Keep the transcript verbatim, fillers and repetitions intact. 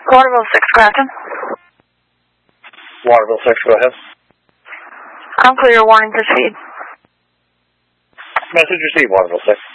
Waterville six, Grafton. Waterville six, go ahead. I'm clear, warning, proceed. Message received, Waterville six.